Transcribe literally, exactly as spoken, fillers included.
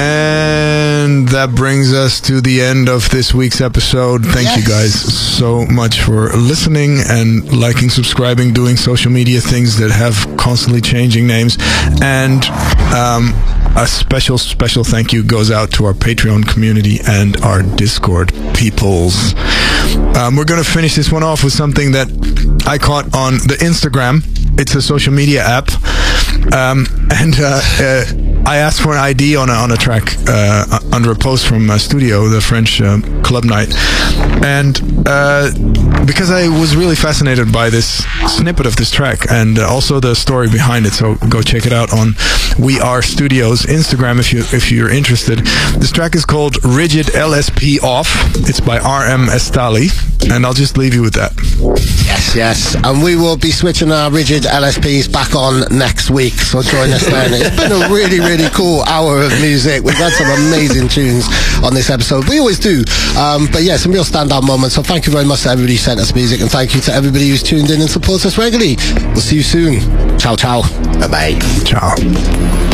And that brings us to the end of this week's episode. Thank yes. you guys so much for listening and liking, subscribing, doing social media things that have constantly changing names. And um, a special, special thank you goes out to our Patreon community and our Discord peoples. Um, we're going to finish this one off with something that I caught on the Instagram. It's a social media app. Um, and uh, uh, I asked for an I D on a, on a track uh, under a post from uh, Studio, the French uh, club night. And uh, because I was really fascinated by this snippet of this track and uh, also the story behind it, so go check it out on We Are Studios Instagram if, you, if you're interested. This track is called Rigid L S P Off. It's by R M Estali. And I'll just leave you with that. Yes, yes. And we will be switching our Rigid L S Ps back on next week, so join us then. It's been a really, really cool hour of music. We've had some amazing tunes on this episode. We always do. Um, but yeah, some real standout moments. So thank you very much to everybody who sent us music, and thank you to everybody who's tuned in and supports us regularly. We'll see you soon. Ciao, ciao. Bye-bye. Ciao.